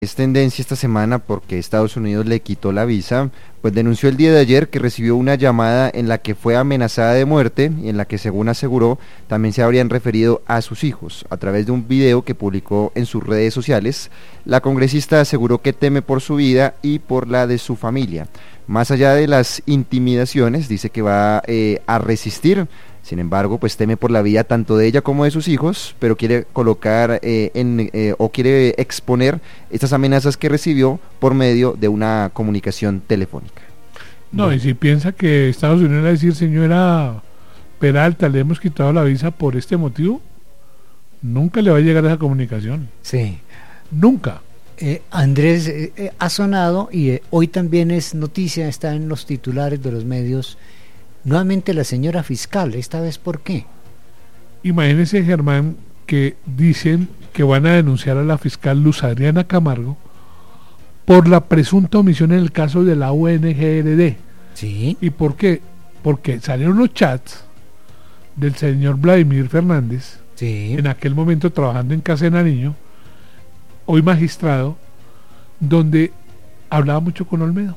Es tendencia esta semana porque Estados Unidos le quitó la visa, pues denunció el día de ayer que recibió una llamada en la que fue amenazada de muerte y en la que, según aseguró, también se habrían referido a sus hijos. A través de un video que publicó en sus redes sociales, la congresista aseguró que teme por su vida y por la de su familia. Más allá de las intimidaciones, dice que va a resistir. Sin embargo, pues teme por la vida tanto de ella como de sus hijos, pero quiere colocar o quiere exponer estas amenazas que recibió por medio de una comunicación telefónica. No, y si piensa que Estados Unidos va a decir, señora Peralta, le hemos quitado la visa por este motivo, nunca le va a llegar esa comunicación. Sí. Nunca. Andrés, ha sonado y hoy también es noticia, está en los titulares de los medios. Nuevamente la señora fiscal, esta vez ¿por qué? Imagínese, Germán, que dicen que van a denunciar a la fiscal Luz Adriana Camargo por la presunta omisión en el caso de la UNGRD. Sí. ¿Y por qué? Porque salieron los chats del señor Vladimir Fernández, Sí. en aquel momento trabajando en Casa de Nariño, hoy magistrado, donde hablaba mucho con Olmedo.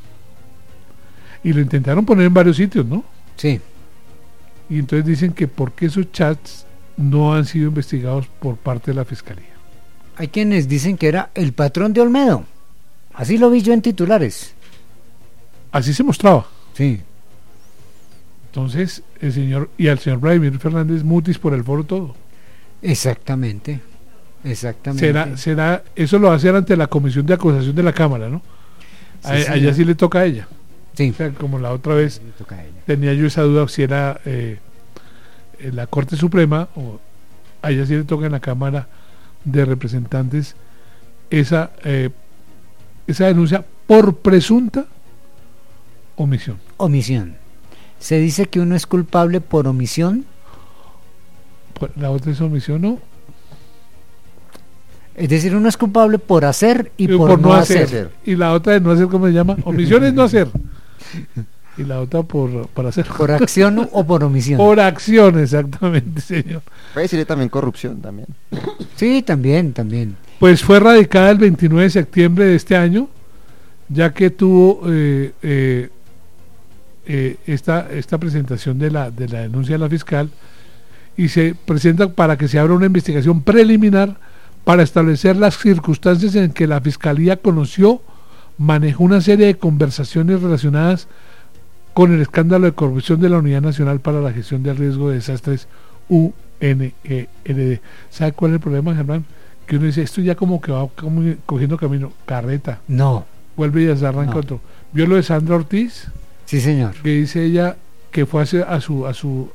Y lo intentaron poner en varios sitios, ¿no? Sí. Y entonces dicen que por qué esos chats no han sido investigados por parte de la Fiscalía. Hay quienes dicen que era el patrón de Olmedo. Así lo vi yo en titulares. Así se mostraba. Sí. Entonces, al señor Vladimir Fernández mutis por el foro todo. Exactamente. Exactamente. Será, eso lo va a hacer ante la Comisión de Acusación de la Cámara, ¿no? Sí, Allá señor. sí le toca a ella. Sí. O sea, como la otra vez Le toca a ella. tenía yo esa duda si era la Corte Suprema o a ella sí le toca en la Cámara de Representantes esa denuncia por presunta omisión. Omisión. Se dice que uno es culpable por omisión, La otra es omisión, ¿no? es decir, uno es culpable por hacer y por no hacer. Y la otra de no hacer, ¿cómo se llama? Omisión es no hacer. Y la otra por hacer. Por acción o por omisión. Por acción, exactamente, señor. Puede decirle también corrupción también. Sí, también. Pues fue radicada el 29 de septiembre de este año, ya que tuvo esta presentación de la denuncia de la fiscal, y se presenta para que se abra una investigación preliminar para establecer las circunstancias en que la Fiscalía conoció, manejó una serie de conversaciones relacionadas con el escándalo de corrupción de la Unidad Nacional para la Gestión del Riesgo de Desastres, UNGRD. ¿Sabe cuál es el problema, Germán? Que uno dice, esto ya como que va cogiendo camino, carreta, No. vuelve y ya se arranca No. otro. ¿Vio lo de Sandra Ortiz? Sí, señor. Que dice ella que fue a su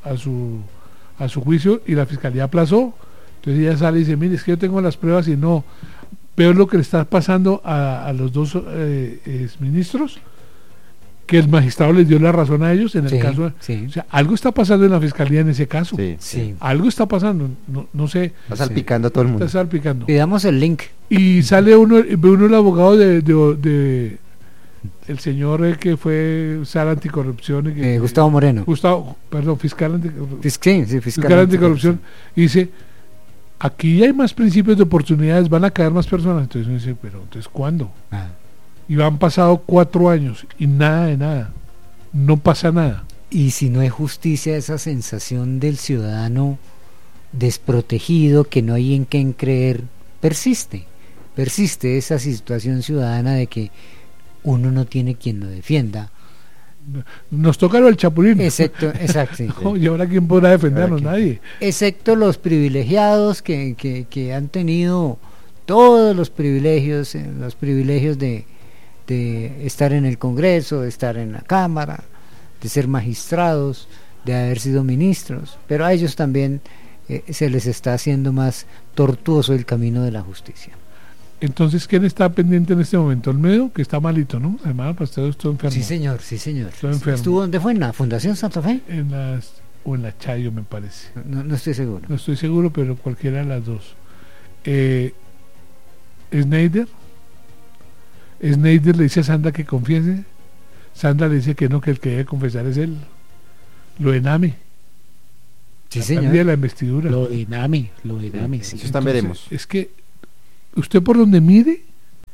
juicio y la Fiscalía aplazó. Entonces ella sale y dice, mire, es que yo tengo las pruebas y no. Peor lo que le está pasando a los dos ministros, que el magistrado les dio la razón a ellos en el caso. Sí. O sea, algo está pasando en la Fiscalía en ese caso. Sí. Algo está pasando, no sé. Está salpicando a todo el mundo. Está salpicando. Pidamos el link. Y sale uno el abogado de el señor que fue sala anticorrupción. Gustavo Moreno. Fiscal anticorrupción. Fiscal anticorrupción. Y dice, aquí hay más principios de oportunidades, van a caer más personas. Entonces uno dice, pero entonces ¿cuándo? Y han pasado 4 años y nada de nada. No pasa nada. Y si no hay justicia, esa sensación del ciudadano desprotegido, que no hay en qué creer, persiste esa situación ciudadana de que uno no tiene quien lo defienda. Nos toca lo del Chapulín. Exacto. No, y ahora quién podrá defendernos, nadie. Excepto los privilegiados que han tenido todos los privilegios de estar en el Congreso, de estar en la Cámara, de ser magistrados, de haber sido ministros, pero a ellos también se les está haciendo más tortuoso el camino de la justicia. Entonces, ¿quién está pendiente en este momento? Olmedo, que está malito, ¿no? Además, Pastor estuvo enfermo. Sí, señor. Estuvo enfermo. ¿Estuvo dónde fue? ¿En la Fundación Santa Fe? En la Chayo, me parece. No estoy seguro. No estoy seguro, pero cualquiera de las dos. Snyder le dice a Sandra que confiese. Sandra le dice que no, que el que debe confesar es él. Lo de Nami. Sí, La señor. pérdida de la investidura. Lo de Nami, sí. Eso también veremos. Es que usted por donde mire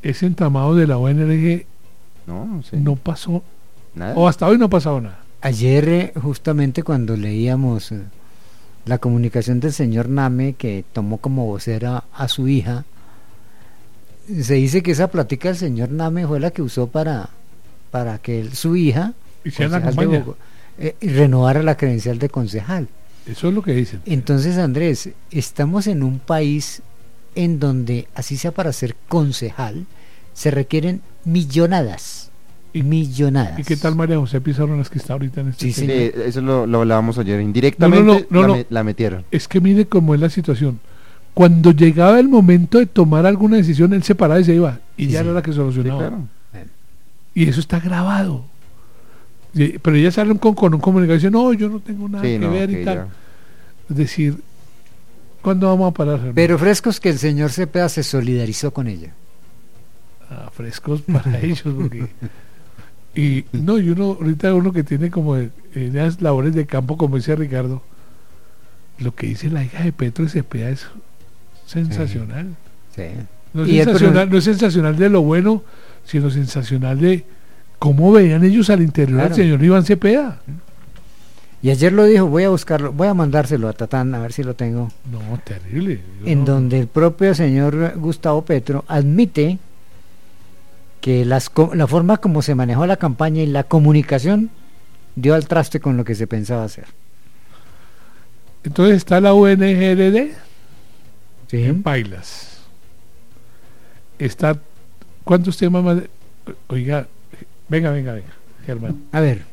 ese entramado de la ONG No, sí. no pasó, Nada. o hasta hoy no ha pasado nada. Ayer, justamente cuando leíamos la comunicación del señor Name, que tomó como vocera a su hija, se dice que esa plática del señor Name fue la que usó para que su hija Hicieron la concejal de campaña. renovara la credencial de concejal. Eso es lo que dicen. Entonces, Andrés, estamos en un país en donde, así sea para ser concejal, se requieren millonadas. ¿Y- Millonadas. ¿Y qué tal María José Pizarro, las que está ahorita en este Sí, tema? Sí, eso lo hablábamos ayer. Indirectamente No, no. la metieron. Es que mire cómo es la situación. Cuando llegaba el momento de tomar alguna decisión, él se paraba y se iba. Y Sí, ya sí. era la que Sí, solucionaba. claro. Y eso está grabado. Pero ellas salen con un comunicado y dicen, no, yo no tengo nada Sí, que no, ver y que tal. ya. Es decir, ¿cuándo vamos a parar, hermano? Pero frescos que el señor Cepeda se solidarizó con ella. Frescos para ellos, porque... Y no, y ahorita uno que tiene como las labores de campo, como dice Ricardo, lo que dice la hija de Petro y Cepeda es sensacional. Sí. No es Y el sensacional, no es sensacional de lo bueno, sino sensacional de cómo veían ellos al interior Claro. del señor Iván Cepeda. Y ayer lo dijo, voy a buscarlo, voy a mandárselo a Tatán, a ver si lo tengo, No, terrible. Yo en no- donde el propio señor Gustavo Petro admite que la forma como se manejó la campaña y la comunicación dio al traste con lo que se pensaba hacer. Entonces está la UNGRD ¿Sí? en Pailas. Está... ¿Cuántos temas más? Oiga, venga, Germán. A ver,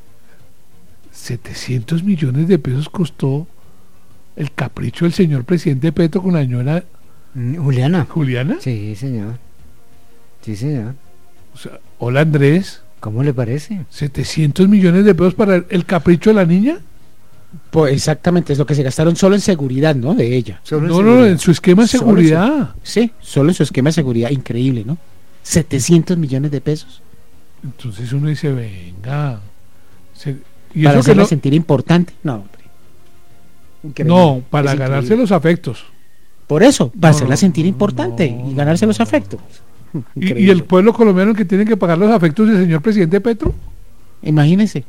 700 millones de pesos costó el capricho del señor presidente Petro con la señora Juliana. Juliana. Sí, señor. Sí, señor. O sea, hola Andrés, ¿Cómo le parece? 700 millones de pesos para el capricho de la niña. Pues exactamente, es lo que se gastaron solo en seguridad, ¿no? De ella. Solo en No, seguridad. en su esquema de Solo seguridad. Sí, solo en su esquema de seguridad, increíble, ¿no? 700 millones de pesos Entonces uno dice, venga. Y para eso que hacerla no, sentir importante. No, hombre. Increíble. no, para Es ganarse increíble. los afectos. Por eso, para No, hacerla sentir no, importante no, y ganarse los no. afectos. Y Increíble. el pueblo colombiano que tiene que pagar los afectos del señor presidente Petro. Imagínense.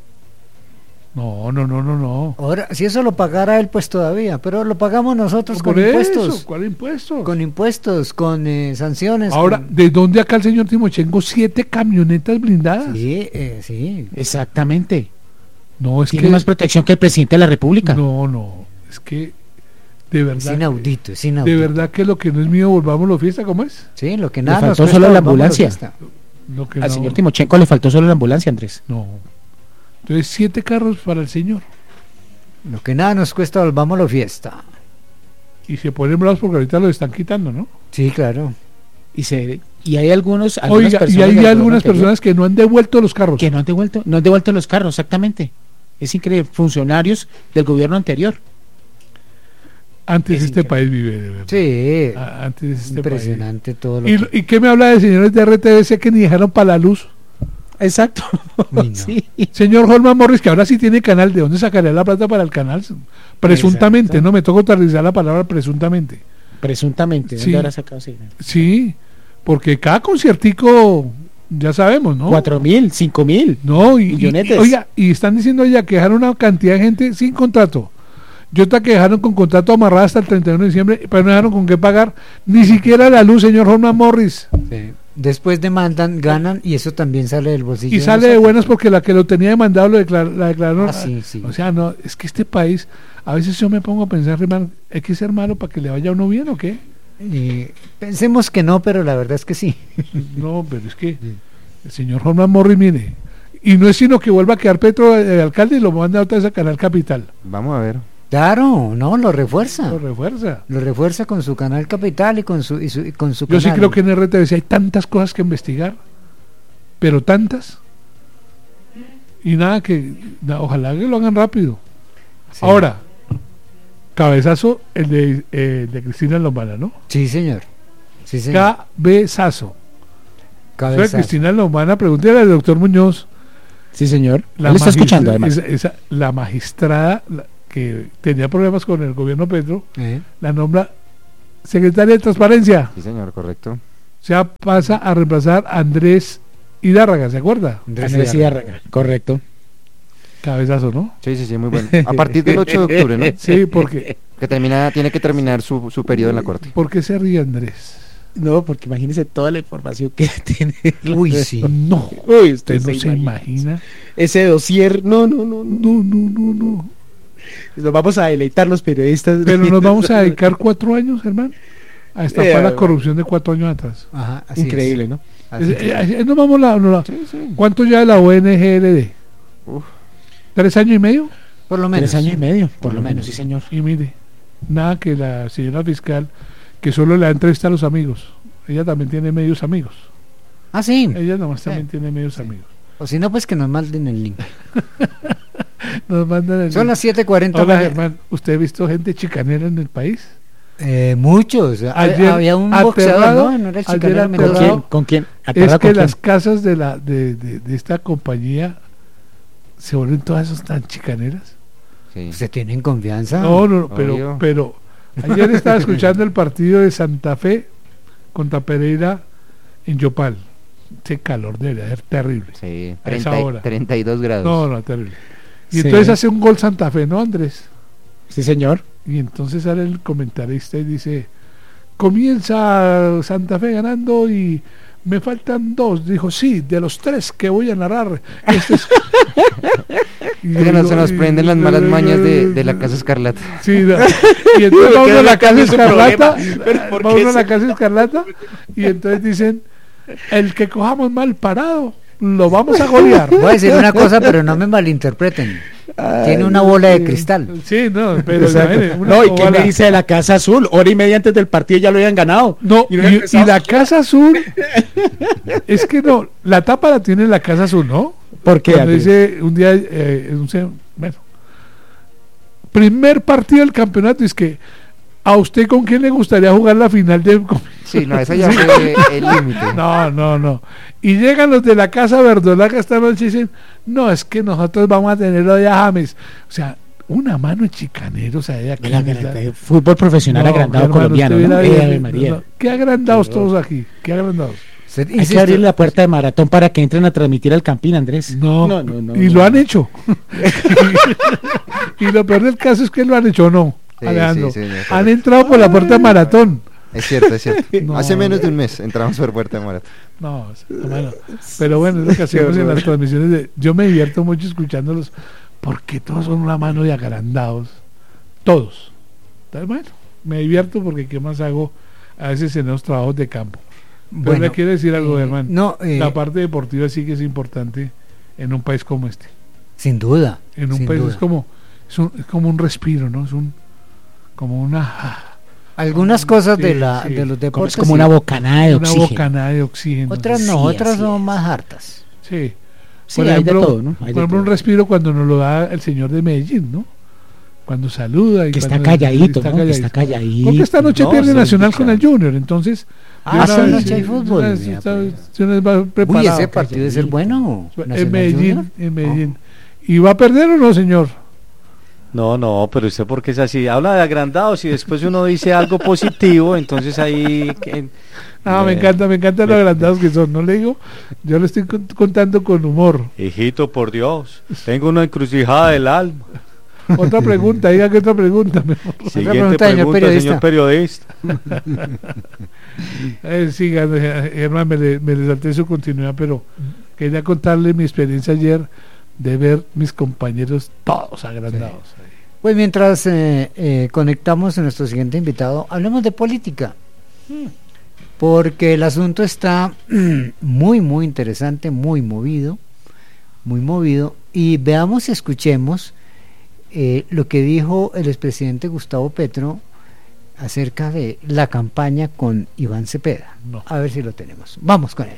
No. Ahora, si eso lo pagara él, pues todavía, pero lo pagamos nosotros Por con eso, impuestos. ¿cuál impuesto? Con impuestos, con sanciones. Ahora, con- ¿de dónde acá el señor Timochenko 7 camionetas blindadas? Sí, sí. Exactamente. No, es Tiene que... más protección que el presidente de la República. No, es que de Es verdad, inaudito, es de inaudito. verdad que lo que no es mío, volvámoslo fiesta, ¿cómo es? Sí, lo que Le nada nos faltó cuesta, solo la volvámoslo ambulancia. fiesta. Lo que Al no, señor Timochenko le faltó solo la ambulancia, Andrés. no. Entonces 7 carros para el señor. Lo que nada nos cuesta, volvámoslo fiesta. Y se ponen bravos porque ahorita lo están quitando, ¿no? Sí, claro. Y hay algunas Oiga, y personas hay del gobierno algunas anterior personas que no han devuelto los carros. que no han devuelto los carros, exactamente. Es increíble, funcionarios del gobierno anterior. Antes Es este increíble. país vive, de verdad. Sí, Antes este impresionante todo lo país. que... ¿Y qué me habla de señores de RTBC que ni dejaron para la luz? Exacto. Uy, no. Sí. Señor Holman Morris, que ahora sí tiene canal, ¿de dónde sacaría la plata para el canal? Presuntamente, Exacto. no me toca utilizar la palabra presuntamente. Presuntamente, ¿de Sí. dónde habrá sacado? Sí. Sí, porque cada conciertico, ya sabemos, ¿no? 4.000, 5.000. No, millonetes. oiga, y están diciendo ya que dejaron una cantidad de gente sin contrato. Y otra que dejaron con contrato amarrado hasta el 31 de diciembre, pero no dejaron con qué pagar ni siquiera la luz, señor Holman Morris. Sí. Después demandan, ganan y eso también sale del bolsillo. Y sale de nosotros. buenas porque la que lo tenía demandado la declaró. Ah, sí, sí. O sea, no, es que este país, a veces yo me pongo a pensar, hermano, ¿hay que ser malo para que le vaya a uno bien o qué? Y pensemos que no, pero la verdad es que sí. No, pero es que el señor Holman Morris, mire, y no es sino que vuelva a quedar Petro alcalde y lo manda otra vez a Canal Capital. Vamos a ver. Claro, no, lo refuerza. Lo refuerza. Lo refuerza con su canal Capital y con su Yo canal. sí creo que en RTBC hay tantas cosas que investigar, pero tantas, y nada ojalá que lo hagan rápido. Sí. Ahora, cabezazo el de Cristina Lombana, ¿no? Sí, señor. Sí, señor. Cabezazo. Cabezazo. Cristina Lombana, pregúntale al doctor Muñoz. Sí, señor. La Él está escuchando, magistra- además. la magistrada que tenía problemas con el gobierno Petro, la nombra secretaria de Transparencia. Sí, señor, correcto. O sea, pasa a reemplazar a Andrés Hidárraga, ¿se acuerda? Andrés Hidárraga, correcto. Cabezazo, ¿no? Sí, muy bueno. A partir del 8 de octubre, ¿no? Sí, porque... Tiene que terminar su periodo en la corte. ¿Por qué se ríe Andrés? No, porque imagínese toda la información que tiene. Uy, sí. No, Uy, usted no se imagina. Ese dossier, no. No. Nos vamos a deleitar los periodistas. Pero nos vamos a dedicar 4 años, hermano, a destapar la corrupción de 4 años atrás. Ajá, así Increíble, es. ¿no? Así es. Nos vamos ¿Cuánto ya de la ONGLD? 3 años y medio. Por lo menos. 3 años y medio, por lo menos, sí, señor. Y mire, nada que la señora fiscal, que solo le da entrevista a los amigos. Ella también tiene medios amigos. Ah, sí. Ella nomás también tiene medios amigos. O si no, pues que nos manden el link. Nos mandan el Son las 7:40. Hola, Germán, ¿usted ha visto gente chicanera en el país? Muchos. Había un boxeador, ¿no? Era el chicanero Mendoza. ¿Con quién? Es que las casas de esta compañía se vuelven todas esas tan chicaneras. Sí. ¿Se tienen confianza? No, Obvio. pero ayer estaba escuchando el partido de Santa Fe contra Pereira en Yopal. Ese calor debería ser terrible. Sí, A esa hora. 32 grados. No, terrible. Y Sí. entonces hace un gol Santa Fe, ¿no, Andrés? Sí, señor. Y entonces sale el comentarista y dice, comienza Santa Fe ganando y me faltan 2. Dijo, sí, de los 3 que voy a narrar. Este es... Es que se nos prenden las malas mañas de la Casa Escarlata. Sí, y entonces vamos a la Casa Escarlata, ¿Por qué vamos a la ese- Casa Escarlata y entonces dicen, el que cojamos mal parado, lo vamos a golear. Voy a decir una cosa, pero no me malinterpreten. Tiene una bola de cristal. Sí, no, pero Exacto. imagínate, una No, ¿y qué bola. me dice de la Casa Azul? Hora y media antes del partido ya lo habían ganado. No, Y no habían y empezado. la Casa Azul, es que no, la tapa la tiene la Casa Azul, ¿no? ¿Por qué? Cuando Andrés? dice un día, bueno, primer partido del campeonato, es que ¿a usted con quién le gustaría jugar la final de... Sí, no, esa ya fue el límite. No. Y llegan los de la Casa Verdolaga esta noche y dicen, no, es que nosotros vamos a tener hoy a James. O sea, una mano de chicaneros ahí aquí. Fútbol profesional No, agrandado hermano, colombiano, usted ¿no? viera Ave bien, María. no, qué agrandados todos aquí, qué agrandados. Se- Hay que insisto, abrirle la puerta de maratón para que entren a transmitir al Campín, Andrés. No, y no. lo han hecho. Y lo peor del caso es que lo han hecho o no, Sí, Alejandro. sí, señor, Han correcto. entrado por la puerta de maratón. Es cierto. No. Hace menos de un mes entramos por Puerta de Maratón. No, bueno, pero bueno, es lo que hacemos en las transmisiones. Yo me divierto mucho escuchándolos porque todos son una mano de agrandados. Todos. Entonces, bueno, me divierto porque ¿qué más hago a veces en los trabajos de campo? Pero bueno, le quiero decir algo, hermano. no, La parte deportiva sí que es importante en un país como este. sin duda. En un sin país duda. es como un respiro, ¿no? Como una Algunas cosas Sí, de sí. los Como, deportes. es como sí. una bocanada de una oxígeno. bocanada de oxígeno. Otras sí. no, Sí, otras así son es. más hartas. Sí. Sí, Por hay de ejemplo, todo, ¿no? Hay de por ejemplo, todo. un respiro cuando nos lo da el señor de Medellín, ¿no? Cuando saluda y Que está cuando calladito, está ¿no? Que calladito. está calladito. Porque esta noche No, pierde se Nacional escucha. con el Junior, entonces Ah, de esta una noche vez, hay fútbol, de una vez, mira, esta vez, pues. de una vez va Uy, preparado. ese partido debe ser bueno. En Nacional Medellín, Junior. en Medellín. ¿Y va a perder o no, señor? No, pero usted porque es así, habla de agrandados y después uno dice algo positivo, entonces ahí... Ah, me encanta lo agrandados que son, no le digo, yo le estoy contando con humor. Hijito, por Dios, tengo una encrucijada del alma. Otra pregunta, diga que otra pregunta. Mejor. Siguiente pregunta, señor señor periodista. Siga, Germán, me le salté su continuidad, pero quería contarle mi experiencia ayer de ver mis compañeros todos agrandados. Pues mientras conectamos a nuestro siguiente invitado, hablemos de política. Porque el asunto está muy interesante, muy movido, y veamos y escuchemos lo que dijo el expresidente Gustavo Petro acerca de la campaña con Iván Cepeda. No. A ver si lo tenemos. Vamos con él.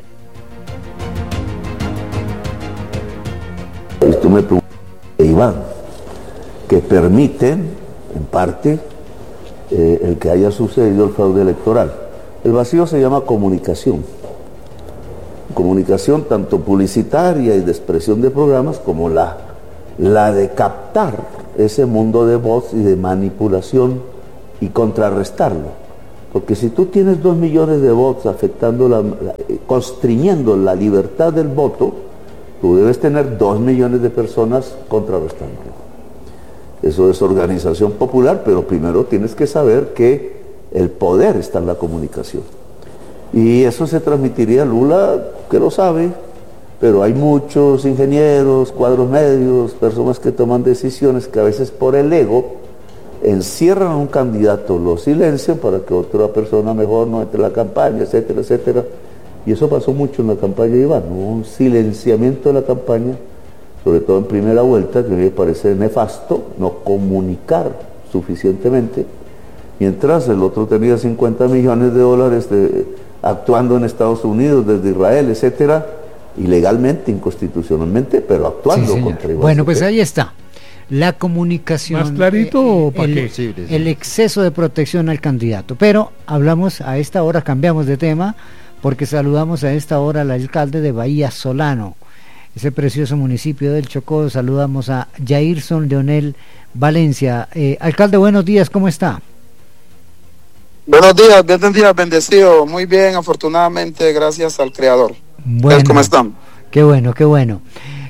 Y tú me preguntas, Iván, que permiten, en parte, el que haya sucedido el fraude electoral. El vacío se llama comunicación. Comunicación tanto publicitaria y de expresión de programas como la de captar ese mundo de voz y de manipulación y contrarrestarlo. Porque si tú tienes 2 millones de votos constriñendo la libertad del voto, tú debes tener 2 millones de personas contrarrestándolo. Eso es organización popular, pero primero tienes que saber que el poder está en la comunicación. Y eso se transmitiría a Lula, que lo sabe, pero hay muchos ingenieros, cuadros medios, personas que toman decisiones que a veces por el ego encierran a un candidato, lo silencian para que otra persona mejor no entre en la campaña, etcétera, etcétera. Y eso pasó mucho en la campaña de Iván, hubo un silenciamiento de la campaña, sobre todo en primera vuelta, que a mí me parece nefasto, no comunicar suficientemente, mientras el otro tenía 50 millones de dólares actuando en Estados Unidos, desde Israel, etcétera, ilegalmente, inconstitucionalmente, pero actuando contra Iván. Bueno, pues ahí está. La comunicación, ¿más clarito o para qué? Sí. El exceso de protección al candidato. Pero hablamos a esta hora, cambiamos de tema, porque saludamos a esta hora al alcalde de Bahía Solano, ese precioso municipio del Chocó. Saludamos a Jairson Leonel Valencia. Alcalde, buenos días, ¿cómo está? Buenos días, bendecido, muy bien, afortunadamente, gracias al Creador. Bueno, ¿Cómo están? Qué bueno, qué bueno.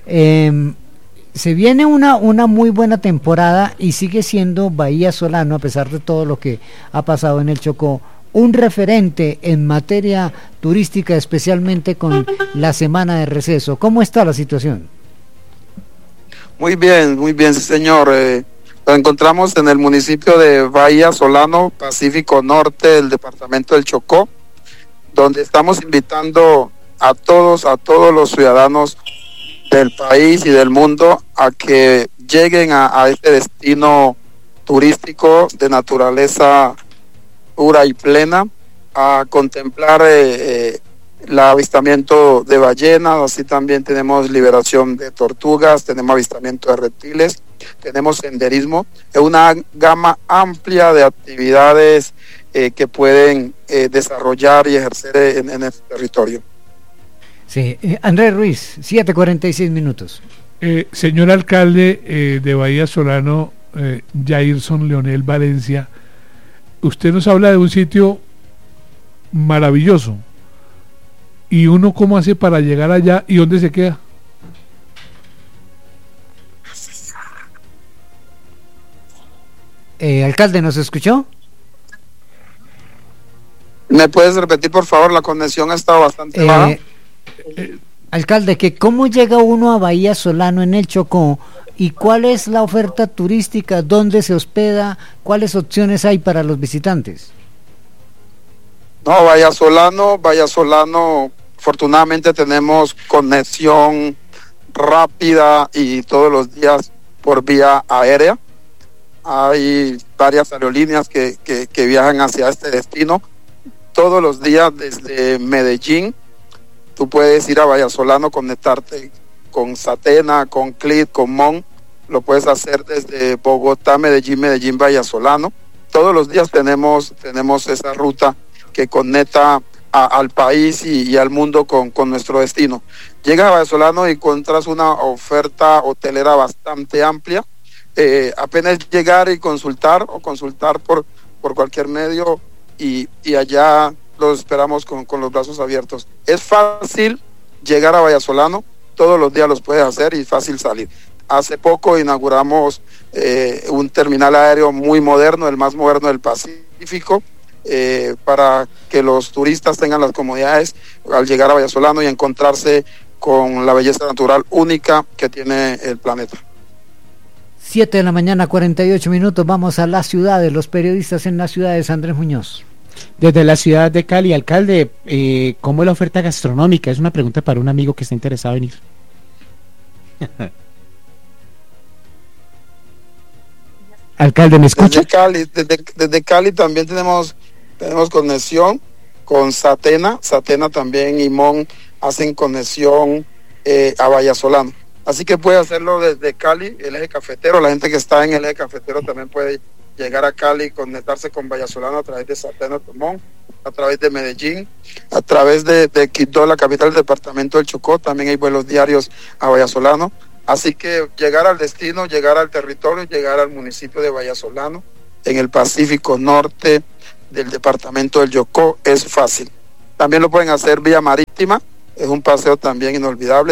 Se viene una muy buena temporada y sigue siendo Bahía Solano, a pesar de todo lo que ha pasado en el Chocó, un referente en materia turística, especialmente con la semana de receso. ¿Cómo está la situación? Muy bien, sí señor. Nos encontramos en el municipio de Bahía Solano, Pacífico Norte, del departamento del Chocó, donde estamos invitando a todos los ciudadanos del país y del mundo a que lleguen a este destino turístico de naturaleza pura y plena, a contemplar el avistamiento de ballenas. Así también tenemos liberación de tortugas, tenemos avistamiento de reptiles, tenemos senderismo. Es una gama amplia de actividades que pueden desarrollar y ejercer en este territorio. Sí, Andrés Ruiz, 7:46. Señor alcalde de Bahía Solano, Jairson Leonel Valencia, usted nos habla de un sitio maravilloso. ¿Y uno cómo hace para llegar allá y dónde se queda? Alcalde, ¿nos escuchó? ¿Me puedes repetir, por favor? La conexión ha estado bastante baja. Alcalde, que ¿cómo llega uno a Bahía Solano en el Chocó y cuál es la oferta turística, dónde se hospeda, cuáles opciones hay para los visitantes? No, Bahía Solano, afortunadamente tenemos conexión rápida y todos los días por vía aérea. Hay varias aerolíneas que viajan hacia este destino todos los días desde Medellín. Tú puedes ir a Bahía Solano, conectarte con Satena, con Clit, con Mon. Lo puedes hacer desde Bogotá, Medellín, Bahía Solano. Todos los días tenemos esa ruta que conecta al país y al mundo con nuestro destino. Llegas a Bahía Solano y encuentras una oferta hotelera bastante amplia. Apenas llegar y consultar por cualquier medio y allá los esperamos con los brazos abiertos. Es fácil llegar a Bahía Solano, todos los días los puedes hacer y fácil salir. Hace poco inauguramos un terminal aéreo muy moderno, el más moderno del Pacífico, para que los turistas tengan las comodidades al llegar a Bahía Solano y encontrarse con la belleza natural única que tiene el planeta. 7:48. Vamos a las ciudades, los periodistas en las ciudades. Andrés Muñoz. Desde la ciudad de Cali, alcalde, ¿cómo es la oferta gastronómica? Es una pregunta para un amigo que está interesado en ir. Alcalde, ¿me escucha? Desde Cali también tenemos conexión con Satena también y Mon hacen conexión a Bahía Solano. Así que puede hacerlo desde Cali, el eje cafetero. La gente que está en el eje cafetero también puede llegar a Cali y conectarse con Bahía Solano a través de Satena, Mon, a través de Medellín, a través de Quito, la capital del departamento del Chocó. También hay vuelos diarios a Bahía Solano. Así que llegar al destino, llegar al territorio, llegar al municipio de Bahía Solano, en el Pacífico Norte, del departamento del Yocó es fácil. También lo pueden hacer vía marítima, es un paseo también inolvidable.